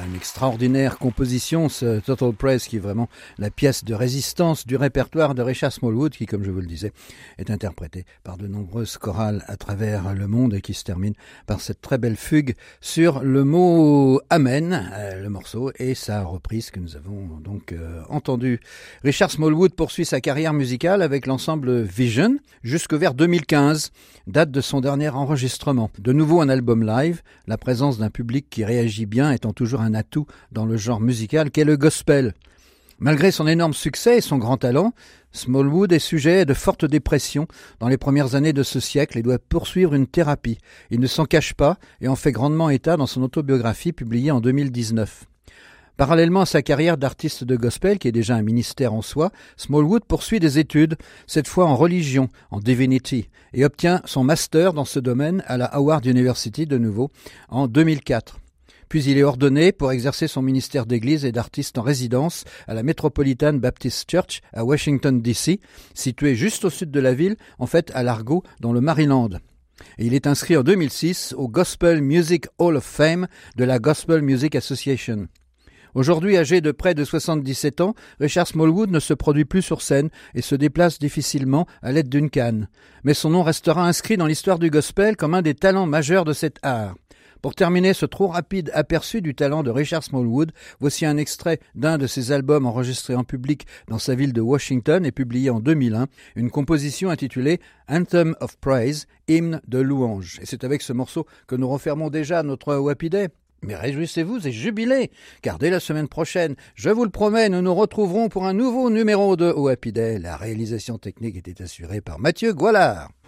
une extraordinaire composition, ce Total Praise, qui est vraiment la pièce de résistance du répertoire de Richard Smallwood, qui, comme je vous le disais, est interprété par de nombreuses chorales à travers le monde et qui se termine par cette très belle fugue sur le mot Amen, le morceau, et sa reprise que nous avons donc entendue. Richard Smallwood poursuit sa carrière musicale avec l'ensemble Vision jusque vers 2015, date de son dernier enregistrement. De nouveau un album live, la présence d'un public qui réagit bien étant toujours un atout dans le genre musical qu'est le gospel. Malgré son énorme succès et son grand talent, Smallwood est sujet à de fortes dépressions dans les premières années de ce siècle et doit poursuivre une thérapie. Il ne s'en cache pas et en fait grandement état dans son autobiographie publiée en 2019. Parallèlement à sa carrière d'artiste de gospel, qui est déjà un ministère en soi, Smallwood poursuit des études, cette fois en religion, en divinity, et obtient son master dans ce domaine à la Howard University de nouveau en 2004. Puis il est ordonné pour exercer son ministère d'église et d'artiste en résidence à la Metropolitan Baptist Church à Washington, D.C., située juste au sud de la ville, en fait à Largo, dans le Maryland. Et il est inscrit en 2006 au Gospel Music Hall of Fame de la Gospel Music Association. Aujourd'hui âgé de près de 77 ans, Richard Smallwood ne se produit plus sur scène et se déplace difficilement à l'aide d'une canne. Mais son nom restera inscrit dans l'histoire du gospel comme un des talents majeurs de cet art. Pour terminer ce trop rapide aperçu du talent de Richard Smallwood, voici un extrait d'un de ses albums enregistrés en public dans sa ville de Washington et publié en 2001, une composition intitulée Anthem of Praise, hymne de louange. Et c'est avec ce morceau que nous refermons déjà notre Happy Day. Mais réjouissez-vous et jubilez, car dès la semaine prochaine, je vous le promets, nous nous retrouverons pour un nouveau numéro de Happy Day. La réalisation technique était assurée par Mathieu Goualard.